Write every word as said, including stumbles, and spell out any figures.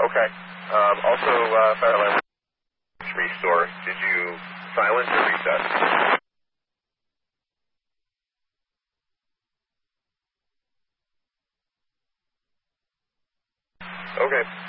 Okay. Um, also, uh, fire alarm restore. Did you silence or reset? Okay.